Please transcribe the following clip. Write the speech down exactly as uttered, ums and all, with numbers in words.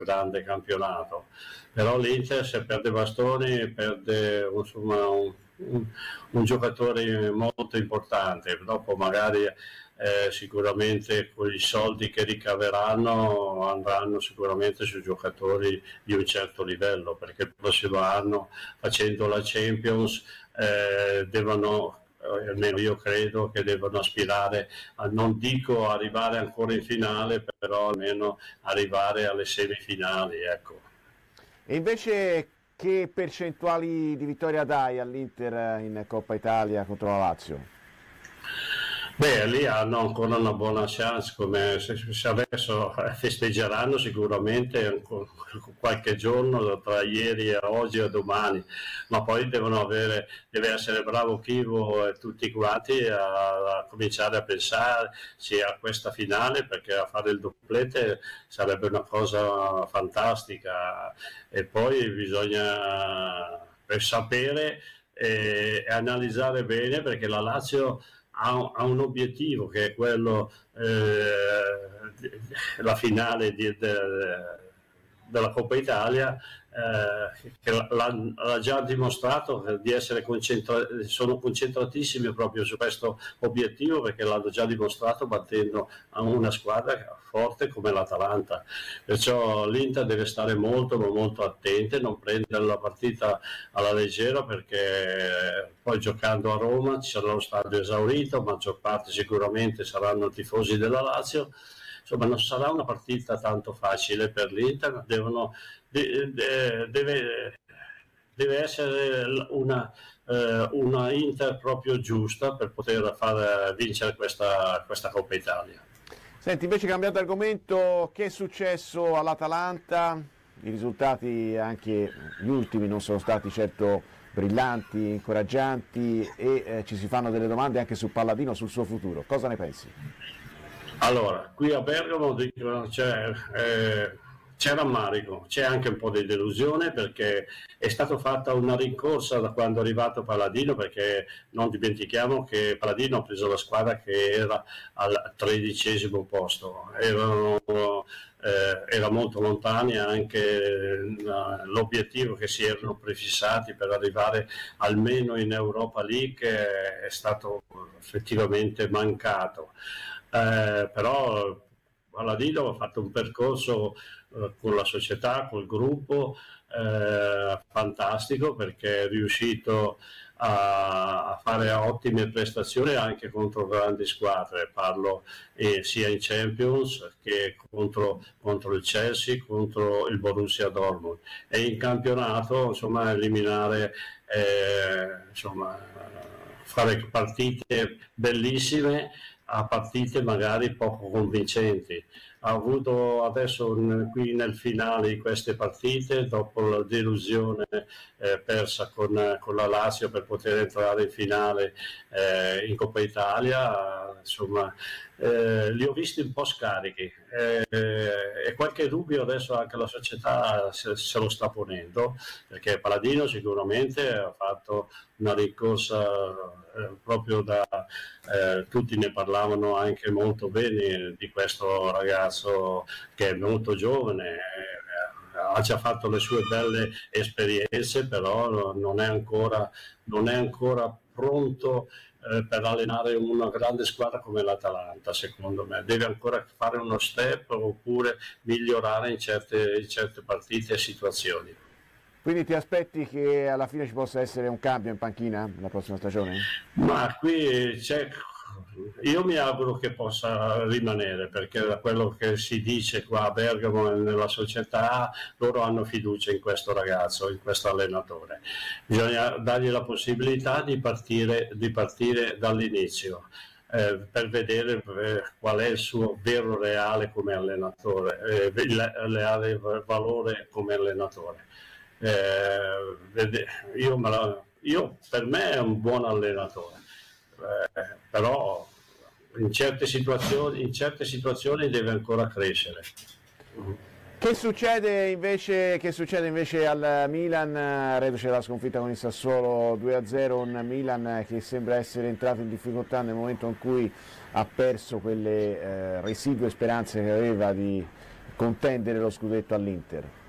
grande campionato, però l'Inter se perde bastoni perde insomma un, un, un giocatore molto importante, dopo magari eh, sicuramente con i soldi che ricaveranno andranno sicuramente su giocatori di un certo livello, perché il prossimo anno facendo la Champions eh, devono, almeno io credo che devono aspirare a, non dico arrivare ancora in finale, però almeno arrivare alle semifinali, ecco. E invece che percentuali di vittoria dai all'Inter in Coppa Italia contro la Lazio? Beh, lì hanno ancora una buona chance, come se, se adesso festeggeranno sicuramente qualche giorno, tra ieri e oggi e domani, ma poi devono avere, deve essere bravo Chivo e tutti quanti a, a cominciare a pensare sia a questa finale, perché a fare il doppelete sarebbe una cosa fantastica, e poi bisogna sapere e, e analizzare bene, perché la Lazio ha, ha un obiettivo che è quello, eh, la finale di, de, della Coppa Italia, eh, che l'ha, l'ha già dimostrato di essere concentrati, sono concentratissimi proprio su questo obiettivo, perché l'hanno già dimostrato battendo a una squadra forte come l'Atalanta. Perciò l'Inter deve stare molto molto attenta, non prendere la partita alla leggera, perché poi giocando a Roma ci sarà lo stadio esaurito, maggior parte sicuramente saranno tifosi della Lazio. Insomma, non sarà una partita tanto facile per l'Inter, devono, de, de, deve, deve essere una, eh, una Inter proprio giusta per poter far vincere questa, questa Coppa Italia. Senti, invece cambiando argomento, che è successo all'Atalanta? I risultati, anche gli ultimi, non sono stati certo brillanti, incoraggianti, e eh, ci si fanno delle domande anche su Palladino, sul suo futuro. Cosa ne pensi? Allora, qui a Bergamo dicono c'è, eh, c'è rammarico, c'è anche un po' di delusione, perché è stata fatta una rincorsa da quando è arrivato Palladino, perché non dimentichiamo che Palladino ha preso la squadra che era al tredicesimo posto, erano, eh, era molto lontani anche l'obiettivo che si erano prefissati per arrivare almeno in Europa League, è stato effettivamente mancato. Eh, però Palladino ha fatto un percorso eh, con la società, col gruppo, eh, fantastico, perché è riuscito a, a fare ottime prestazioni anche contro grandi squadre, parlo eh, sia in Champions che contro, contro il Chelsea, contro il Borussia Dortmund, e in campionato insomma eliminare, eh, insomma, fare partite bellissime a partite magari poco convincenti. Ha avuto adesso qui nel finale di queste partite, dopo la delusione eh, persa con, con la Lazio per poter entrare in finale eh, in Coppa Italia, insomma eh, li ho visti un po' scarichi, eh, e qualche dubbio adesso anche la società se, se lo sta ponendo, perché Palladino sicuramente ha fatto una rincorsa eh, proprio da eh, tutti ne parlavano anche molto bene di questo ragazzo che è molto giovane, eh, ha già fatto le sue belle esperienze, però non è ancora, non è ancora pronto eh, per allenare una grande squadra come l'Atalanta. Secondo me deve ancora fare uno step, oppure migliorare in certe, in certe partite e situazioni. Quindi ti aspetti che alla fine ci possa essere un cambio in panchina la prossima stagione? Ma qui c'è, io mi auguro che possa rimanere, perché da quello che si dice qua a Bergamo e nella società, loro hanno fiducia in questo ragazzo, in questo allenatore. Bisogna dargli la possibilità di partire, di partire dall'inizio. Eh, per vedere eh, qual è il suo vero reale come allenatore, eh, il reale valore come allenatore. Eh, io, me la, io per me è un buon allenatore, eh, però in certe situazioni in certe situazioni deve ancora crescere. Che succede invece, che succede invece al Milan, reduce dalla sconfitta con il Sassuolo due a zero, un Milan che sembra essere entrato in difficoltà nel momento in cui ha perso quelle eh, residue speranze che aveva di contendere lo scudetto all'Inter?